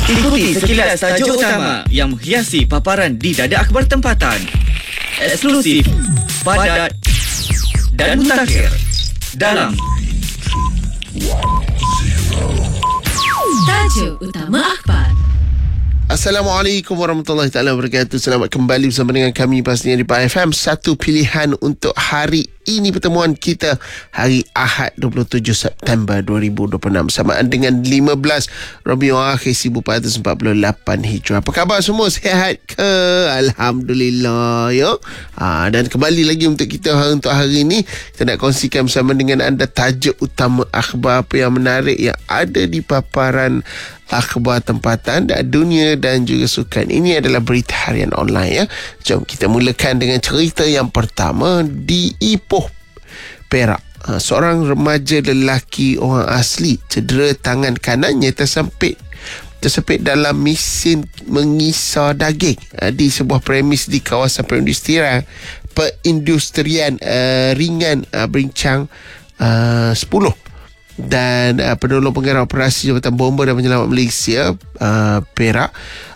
Ikuti sekilas tajuk utama yang menghiasi paparan di Dada Akhbar Tempatan. Eksklusif, padat dan mutakhir dalam Tajuk Utama Akhbar. Assalamualaikum warahmatullahi taala wabarakatuh. Selamat kembali bersama dengan kami pastinya di Pak FM. Satu pilihan untuk hari ini, pertemuan kita hari Ahad 27 September 2026 samaan dengan 15 Rabiul Akhir 1448 Hijrah. Apa khabar semua? Sihat ke? Alhamdulillah ya. Dan kembali lagi untuk kita untuk hari ini, kita nak kongsikan bersama dengan anda tajuk utama akhbar apa yang menarik yang ada di paparan akhbar tempatan dan dunia dan juga sukan. Ini adalah berita harian online ya. Jom kita mulakan dengan cerita yang pertama di Ipoh, Perak. Seorang remaja lelaki orang asli cedera tangan kanannya tersepit dalam mesin mengisar daging di sebuah premis di kawasan perindustrian ringan Berincang 10. Dan penolong pengarah operasi Jabatan Bomba dan Penyelamat Malaysia Perak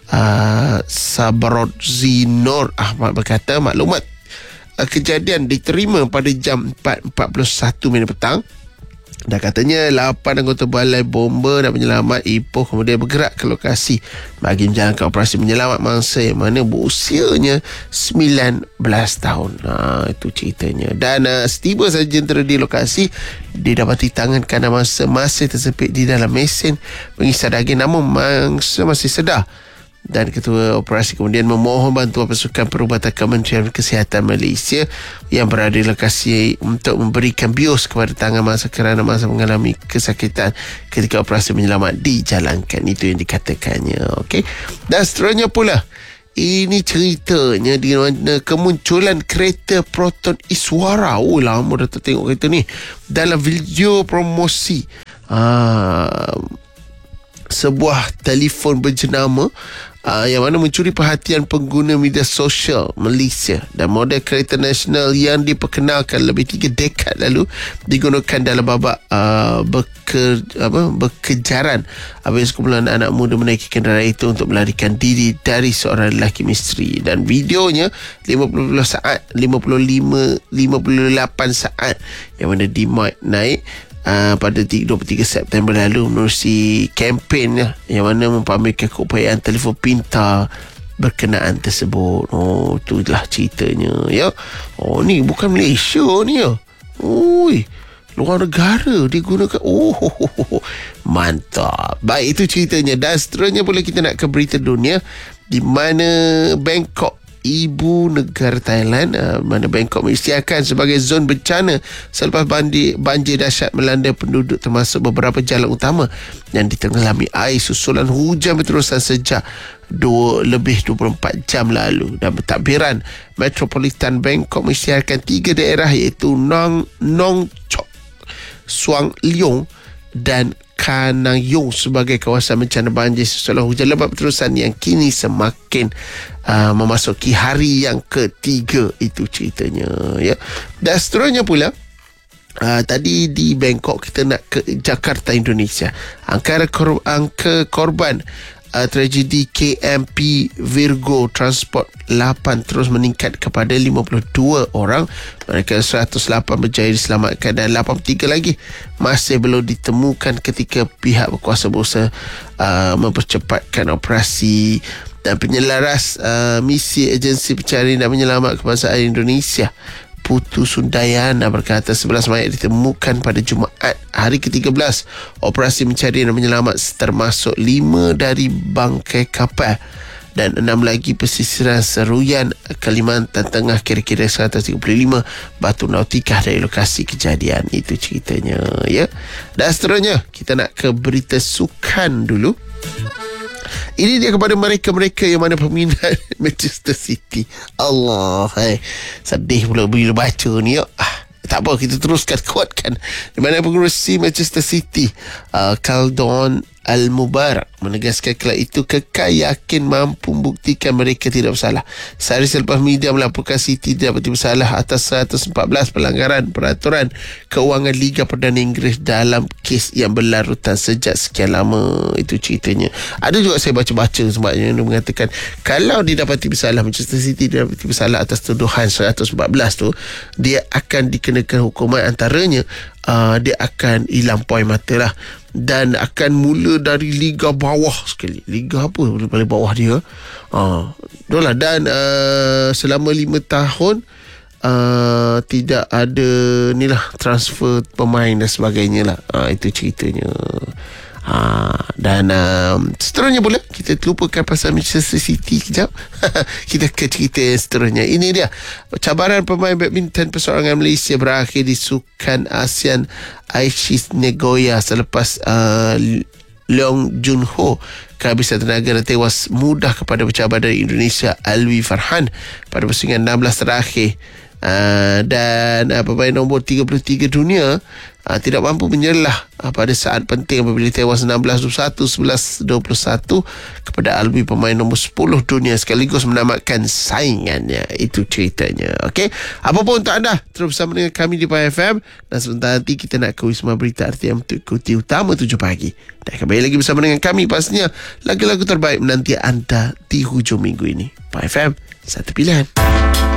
Sabarodzi Nur Ahmad berkata maklumat kejadian diterima pada jam 4.41 petang. Dan katanya 8 anggota Balai Bomba dan Penyelamat Ipoh kemudian bergerak ke lokasi bagi menjalankan operasi menyelamat mangsa yang mana berusianya 19 tahun. Itu ceritanya. Dan setiba saja jentera di lokasi, didapati tangan kanan mangsa masih tersepit di dalam mesin mengisar daging, namun mangsa masih sedar. Dan ketua operasi kemudian memohon bantuan pasukan perubatan Kementerian Kesihatan Malaysia yang berada di lokasi untuk memberikan bius kepada tangan mangsa kerana mangsa mengalami kesakitan ketika operasi menyelamat dijalankan. Itu yang dikatakannya. Okey. Dan seterusnya pula, ini ceritanya di mana kemunculan kereta Proton Iswara. Lama dah tengok kereta ni. Dalam video promosi sebuah telefon berjenama yang mana mencuri perhatian pengguna media sosial Malaysia. Dan model kereta nasional yang diperkenalkan lebih 3 dekad lalu digunakan dalam babak berkejaran apabila sekumpulan anak muda menaiki kenderaan itu untuk melarikan diri dari seorang lelaki misteri. Dan videonya 58 saat yang mana dimuat naik pada 23 September lalu menerusi kempen yang mana mempamerkan keupayaan telefon pintar berkenaan tersebut. Itulah ceritanya ya. Ni bukan Malaysia ni ya. Luar negara digunakan. Mantap. Baik, itu ceritanya. Dan seterusnya pula kita nak ke berita dunia di mana Bangkok, ibu negara Thailand, mana Bangkok mengisytiharkan sebagai zon bencana selepas banjir dahsyat melanda penduduk, termasuk beberapa jalan utama yang ditenggelami air susulan hujan berterusan sejak lebih 24 jam lalu. Dan pentadbiran Metropolitan Bangkok mengisytiharkan 3 daerah iaitu Nong Chok, Suang Leong dan Kanang Yung sebagai kawasan bencana banjir susulan hujan lebat berterusan yang kini semakin memasuki hari yang ketiga. Itu ceritanya ya. Dan seterusnya pula, tadi di Bangkok, kita nak ke Jakarta, Indonesia. Angka korban tragedi KMP Virgo Transport 8 terus meningkat kepada 52 orang. Mereka 108 berjaya diselamatkan dan 83 lagi masih belum ditemukan ketika pihak berkuasa berusaha mempercepatkan operasi. Dan penyelaras misi agensi pencarian dan penyelamat kebangsaan Indonesia Putu Sundayana berkata 11 mayat ditemukan pada Jumaat hari ke-13 operasi pencarian dan penyelamat, termasuk 5 dari bangkai kapal dan 6 lagi pesisiran Seruyan, Kalimantan Tengah, kira-kira 135 batu nautikah dari lokasi kejadian. Itu ceritanya ya. Dan seterusnya kita nak ke berita sukan dulu. Ini dia kepada mereka-mereka yang mana peminat Manchester City. Allah, sedih pula bila baca ni ya. Tak apa, kita teruskan kuatkan. Di mana pengurusi Manchester City, Caldon Al-Mubarak menegaskan kelab itu kekal yakin mampu membuktikan mereka tidak bersalah. Sehari selepas media melaporkan City tidak bersalah atas 114 pelanggaran peraturan keuangan Liga Perdana Inggeris dalam kes yang berlarutan sejak sekian lama. Itu ceritanya. Ada juga saya baca-baca sebabnya dia mengatakan kalau didapati bersalah, Manchester City didapati bersalah atas tuduhan 114 tu, dia akan dikenakan hukuman, antaranya dia akan hilang poin mata lah, dan akan mula dari liga bawah sekali. Liga apa paling bawah dia? Itulah. Dan selama 5 tahun tidak ada ni lah, transfer pemain dan sebagainya lah. Itu ceritanya. Dan seterusnya pula, kita terlupakan pasal Manchester City kejap. Kita ke cerita yang seterusnya. Ini dia, cabaran pemain badminton perseorangan Malaysia berakhir di Sukan ASEAN Aichi Nagoya selepas Leong Jun Ho kehabisan tenaga dan tewas mudah kepada pencabar dari Indonesia Alwi Farhan pada pusingan 16 terakhir. Dan pemain nombor 33 dunia tidak mampu menyelah pada saat penting apabila tewas 16-21, 11-21 kepada Alwi, pemain nombor 10 dunia, sekaligus menamatkan saingannya. Itu ceritanya. Okey, apapun untuk anda, terus bersama dengan kami di Pai FM, dan sebentar nanti kita nak ke Wisma Berita RTM untuk ikuti Utama 7 Pagi, dan kembali lagi bersama dengan kami pastinya lagu-lagu terbaik menanti anda di hujung minggu ini. Pai FM, satu pilihan.